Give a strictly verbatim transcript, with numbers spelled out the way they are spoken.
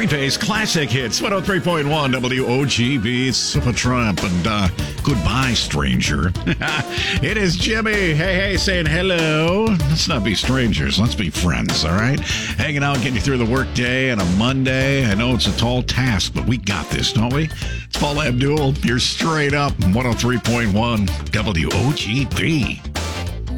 Preface Classic Hits, one oh three point one W O G B, Supertramp, and uh, goodbye, stranger. It is Jimmy. Hey, hey, saying hello. Let's not be strangers. Let's be friends, all right? Hanging out, getting you through the work day on a Monday. I know it's a tall task, but we got this, don't we? It's Paul Abdul. You're straight up one oh three point one W O G B.